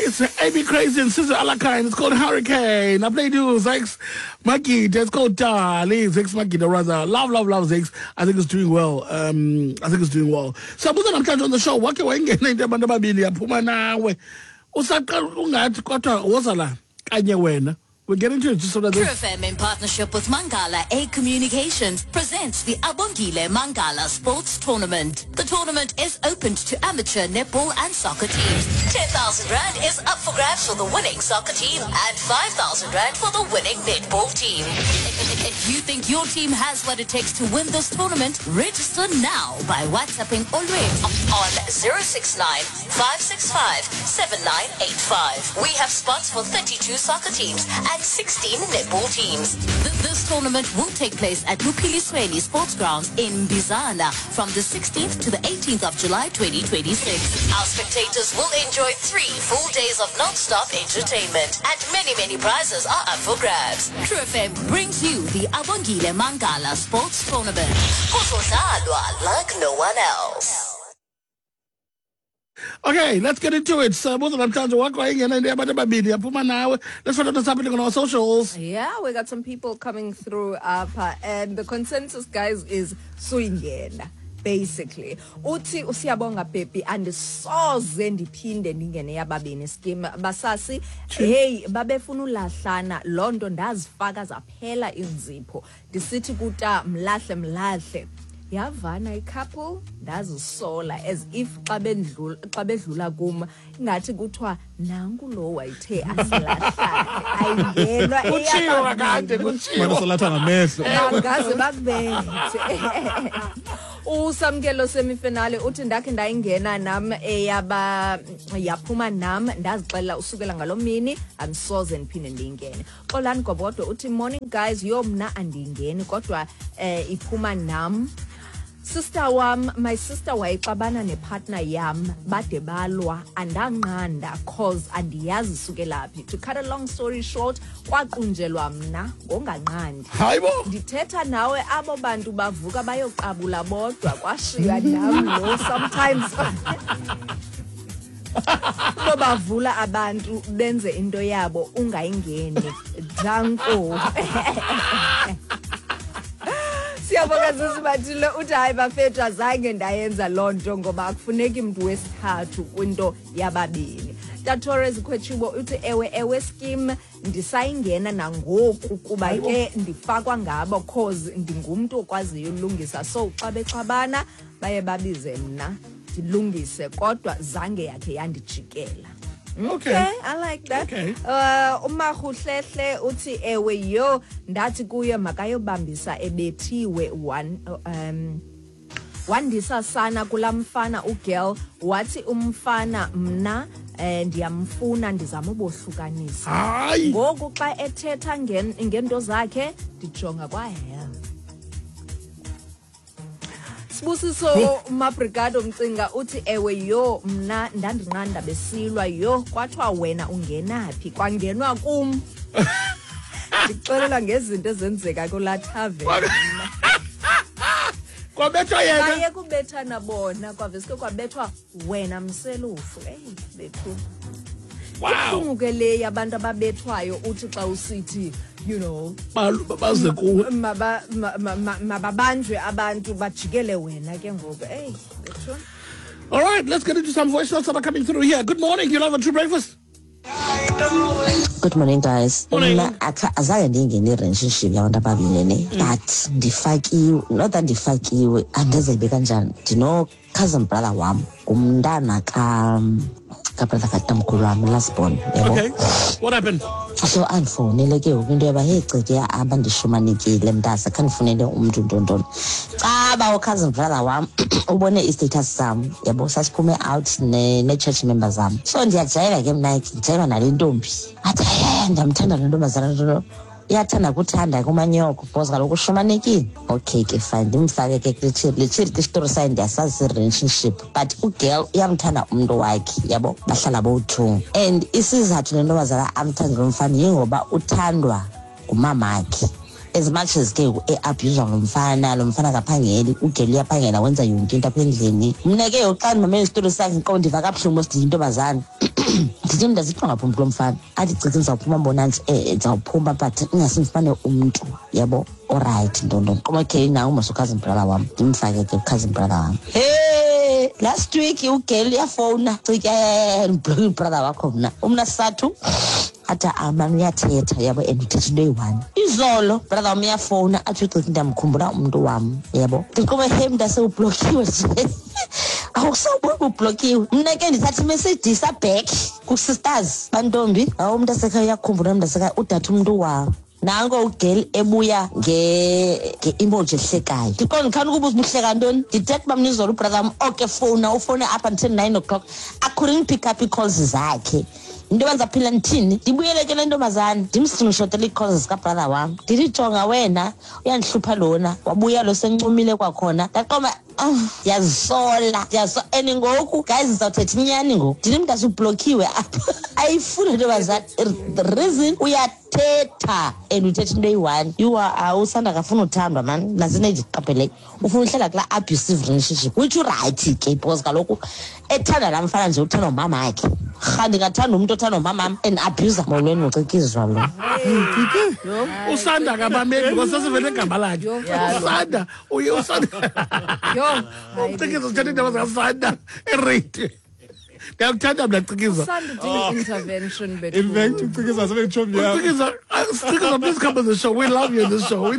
It's AB Crazy and Sister Alakine. It's called Hurricane. I played you Zex Magid. It's called Dali. Zex Magid, rather. Love Zex. I think it's doing well. I think it's doing well. So I'm trying on the show. What can I get in the Bandababilia? Pumana. Usaka ungathi kodwa wozala kanye wena. We're getting to it just so that True FM in partnership with Mangala A Communications presents the Abongile Mangala Sports Tournament. The tournament is open to amateur netball and soccer teams. 10,000 Rand is up for grabs for the winning soccer team and 5,000 Rand for the winning netball team. If you think your team has what it takes to win this tournament, register now by WhatsApping Olwet on 069-565-7985. We have spots for 32 soccer teams and 16 netball teams. This tournament will take place at Lupili Sweli Sports Grounds in Bizana from the 16th to the 18th of July 2026. Our spectators will enjoy 3 full days of non-stop entertainment and many prizes are up for grabs. True FM brings you the Abongile Mangala Sports Tournament. Kuzodlalwa like no one else. Okay, let's get into it. Let's find out what's happening on our socials. Yeah, we got some people coming through and the consensus, guys, is Suingena. Basically, uthi usiyabonga baby andisoze ndiphinde ndingene yababini scheme basasi hey babefuna ulahlana lonto ndazifaka zaphela inzipho ndisithi kuta mlahle yavana i-couple ndazisola as if xa bedlula kum ngathi kuthiwa nanku lo wayithe asilahlane ayingelwa kutshiwo kade kutshiwo solatha ngamehlo ngaze bakubethe usamkelo semifinale uthi ndakhe ndayingena nam yaphuma nam ndazixela usukela ngalomini andisoze ndiphinde ndingene xolani gobodo uthi morning guys yo mna andingeni kodwa iphuma nam my sister wayixabana nepartner yam bade balwa andanqanda cause andiyazi sukelaphi. To cut a long story short, kwaqunjelwa mna ngonganqandi. Hayibo ndithetha nawe abo bantu bavuka bayoqabula bodwa kwashiywa nam lo sometimes bavula abantu benze into yabo ungayingeni danko. Siyabonga sisibathile uthi hayi bafethu azange ndayenza lonto ngoba akufuneki umuntu wesithathu kwinto yababini. Tatorez Kwechibo uthi ewe scheme ndisayingena nangoku kuba ke ndifakwa ngabo cause ndingumuntu okwaziyo ulungisa so xa bexabana baye babize mna ndilungise kodwa zange yakhe yandijikela. Okay, I like that. Okay. Umahuhlehle uthi ewe yo ndathi kuye makayobambisa ebethiwe wandisa sana kulamfana ugirl wathi umfana mna ndiyamfuna ndizama ubohlukanisa. Hayi Ngoku xa ethetha ngento zakhe ndijonga kwa hell. Sibusiso Mabrigado Mcinga uthi ewe yo mna ndandinqanda besilwa yo kwathiwa wena ungenaphi kwangenwa kum. Ndixelela ngezinto ezenzeka kula tavern. kwabethwa yena Baye kubethana bona kwaveske kwabethwa wena mselufu bethu. wow Ke le yabantu ababethwayo uthi xa usithi you know baze kuwe mababanjwe abantu bajikele wena ke ngoku bethu. All right, let's get into some voice notes that are coming through here. Good morning, you love a true breakfast. Good morning, guys. Morning. Azange ndingene relationship yabantu ababini but ndifakiwe not that ndifakiwe andezelbe kanjani ndino cousin brother wam umntana ka brother katamkhulu wami last born yebo. Okay, what happened? So andifowunele ke into yoba hey ceke abandishumanikile mntasa khandifunele umuntu ntontoni caba cousin brother wam ubone i-status sam yabo sasiphume out ne-church members zam so ndiyajayela ke mna ndijayela nale ntombi athi ndamthanda le ntombazana nto iyathanda kuthanda kumanyoko because kaloku ushumanekile. Okay ke fine ndimfake ke lechiri ke story sayo ndiyasazi relationship but ugirl uyamthanda umuntu wakhe yabo bahlala bowu-2 and isizathu le ntombazana amthanda umfana yingoba uthandwa ngumamakhe as much as ke e-abuswa lo mfana kaphangeli ugirl uyaphangela wenza yonke into apha endlini. Mna ke yokuxa ndimamele isitori sakhe ndiqonda ndiva kabuhlungu mos ndiyintombazana ndithi ndazithiwa ngaphuma kulo mfana athi cici ndizawuphuma mbona nje ndizawuphuma but ingasimfane umntu yabo alright ntontoni okay nawe umasukhazi brother wam ndimfake ke cousin brother wam hey last week ugirl yafona cici block brother wakho mna umna sisathu athi amani uyathetha yabo and uthetha into eyi-1 izolo brother wam uyafona athi cici ndiyamkhumbula umntu wam yabo ndiqobe he mntasewublokiwe nje awusawubona ublokiwe mna ke ndithatha imessage back ku-sisters bantombi umntu asekhaya uyakhumbula umntu asekhaya udatha umntu wawo nango ugirl ebuya nge-emoji ehlekayo ndiqonda ndikhani ukuba uzibuhleka ntoni ndithetha uba mna izolo ubrother wam okay ufone up until 9 o'clock couldn't pick up ii-calls zakhe into benza phila ndithini ndibuyele ke le ntombazana ndimscreenshotele ii-calls zikabrother wam ndilijonga wena uyandihlupha lona wabuya lo sencumile kwakhona ndaqoma yazisola and ngoku guys ndizawuthetha inyani ngoku ndini mntu asublokiwe apha ayifuni into yobazana the reason uyathetha and uthetha into eyi-1 awusanda kafuna uthandwa mani nazina eziqapheleyo ufuna uhlala kula abusive relationship which urayithi ke because kaloku ethanda laa mfana nje uthandwa ngumama yakhe ndingathanda umntu othandwa ngumamam and abuser molweni ucikizwa lo usanda kabameli because sasivele egama lakhe usanda uye usanda ucikiza uthetha indaba zikasanda eradio ndiyakuthanda mna cikiza intervention ucikiza sebetshomi yakho cikiza please come on the show we love you in the show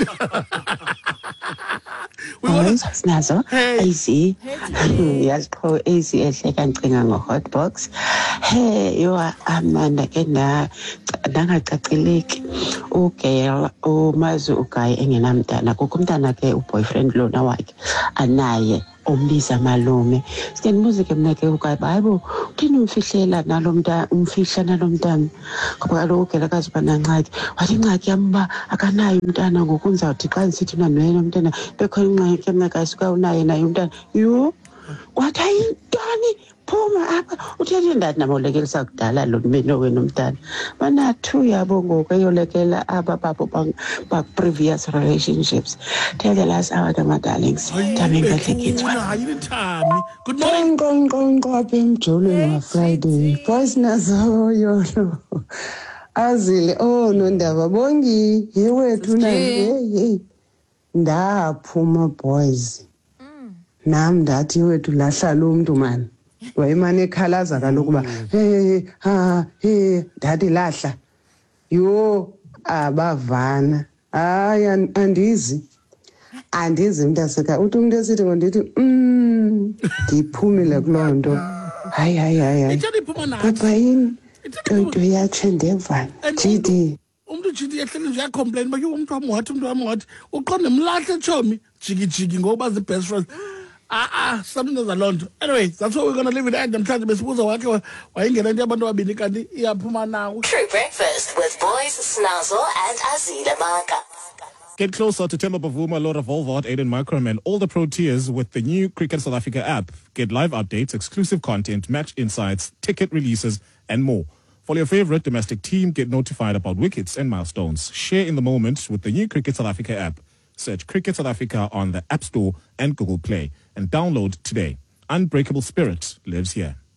Snazo, AC. Yes, pro AC ehleka ncinga ngo-hotbox. Hey, Amanda ke nangacacileki. Ugirl umazi ugayi engenamntana. Kukho umntana ke uboyfriend lona wakhe anaye umbiza malume. Sike ndibuze ke mna ke ugayi hayibo uthini umfihlela umfihla nalo mntana. Ngoba kaloku ugirl akazuba nangxaki. Wathi ingxaki yam uba akanayo umntana ngoku ndizawuthi xa ndisithi nanoyena umntana bekhona ingxaki mna kasuka unaye naye umntana yho wathi ayintoni phuma apha uthethe ndathi namolekelisa kudala lo meno wena umntana banathu yabo ngoku eyolekela aba babo ba-previous relationships tell the last hour my darlings Taming kahle kids good morning ngqongqongqo apha emjolweni wa-Friday boys nazo yolo azile nondaba bongi yewethu hey ndaphuma boys nam ndathi wethu lahla lo mntu mani wayemane ekhalaza kaloku uba ndathi lahla yho abavana hayi andizi mntaseka uthi umntu esithi ngondithi ndiphumile kuloo nto hayi papa yini nto yatshe ndevana GD umntu GD ehleli nje uyacomplain uba umntu wam wathi uqonde mlahle tshomi jikijiki ngoba zi-best friends something does loo nto anyway that's what we're gonna leave it at namhlanje besibuza wakhe wayingena into yabantu ababini kanti iyaphuma nawo True Breakfast with boys Snazo and Azila Maka. Get closer to Temba Bavuma, Laura Volvart, Aiden Microm, and all the Proteas with the new Cricket South Africa app. Get live updates, exclusive content, match insights, ticket releases, and more. For your favorite domestic team, get notified about wickets and milestones. Share in the moment with the new Cricket South Africa app. Search Cricket South Africa on the App Store and Google Play and download today. Unbreakable Spirit lives here.